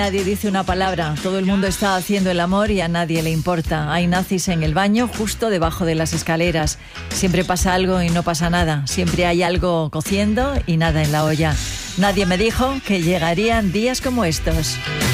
Nadie dice una palabra, todo el mundo está haciendo el amor y a nadie le importa. Hay nazis en el baño, justo debajo de las escaleras. Siempre pasa algo y no pasa nada. Siempre hay algo cociendo y nada en la olla. Nadie me dijo que llegarían días como estos.